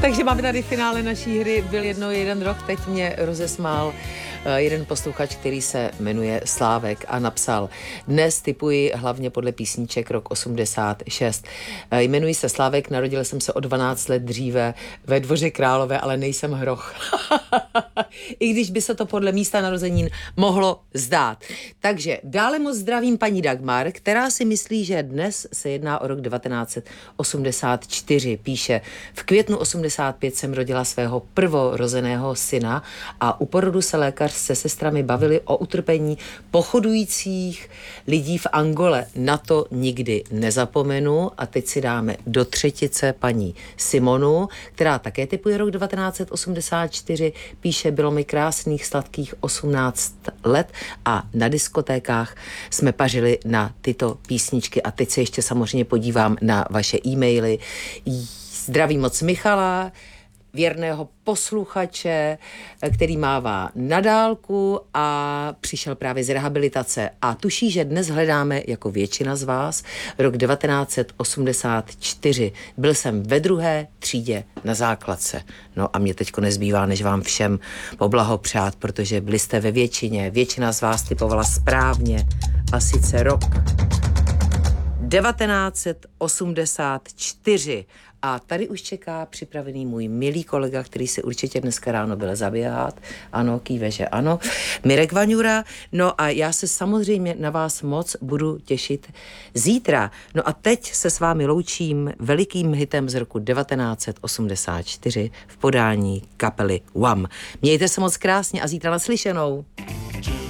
Takže máme tady finále naší hry. Byl jednou jeden rok, teď mě rozesmál jeden posluchač, který se jmenuje Slávek a napsal: dnes tipuji hlavně podle písniček rok 86. Jmenuji se Slávek, narodil jsem se o 12 let dříve ve Dvoře Králové, ale nejsem hroch. I když by se to podle místa narozenin mohlo zdát. Takže dále moc zdravím paní Dagmar, která si myslí, že dnes se jedná o rok 1984. Píše: v květnu 85 jsem rodila svého prvorozeného syna a u porodu se lékař se sestrami bavili o utrpení pochodujících lidí v Angole. Na to nikdy nezapomenu. A teď si dáme do třetice paní Simonu, která také typuje rok 1984. Píše: bylo mi krásných sladkých 18 let a na diskotékách jsme pařili na tyto písničky. A teď se ještě samozřejmě podívám na vaše e-maily. Zdravím moc Michala, věrného posluchače, který mává na dálku a přišel právě z rehabilitace a tuší, že dnes hledáme jako většina z vás rok 1984. Byl jsem ve 2. třídě na základce. No a mě teďko nezbývá, než vám všem poblahopřát, protože byli jste ve většině. Většina z vás typovala správně a sice rok 1984. A tady už čeká připravený můj milý kolega, který si určitě dneska ráno byl zaběhat. Ano, kýve, že ano. Mirek Vaňura. No a já se samozřejmě na vás moc budu těšit zítra. No a teď se s vámi loučím velikým hitem z roku 1984 v podání kapely Wham. Mějte se moc krásně a zítra naslyšenou.